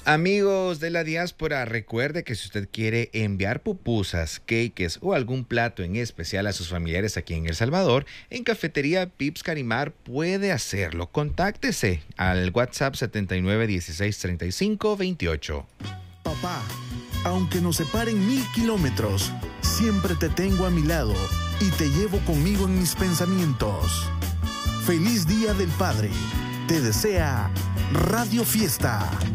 Amigos de la diáspora, recuerde que si usted quiere enviar pupusas, cakes o algún plato en especial a sus familiares aquí en El Salvador, en Cafetería Pips Carimar puede hacerlo. Contáctese al WhatsApp 79 16 35 28. Papá, aunque nos separen 1000 kilómetros, siempre te tengo a mi lado y te llevo conmigo en mis pensamientos. Feliz Día del Padre. Te desea Radio Fiesta.